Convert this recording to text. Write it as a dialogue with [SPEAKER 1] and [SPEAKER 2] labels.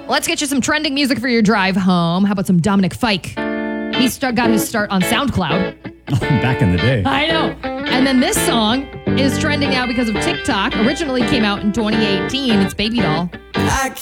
[SPEAKER 1] Let's get you some trending music for your drive home. How about some Dominic Fike? He got his start on SoundCloud.
[SPEAKER 2] Back in the day.
[SPEAKER 1] I know. And then this song is trending now because of TikTok. Originally came out in 2018. It's Baby Doll.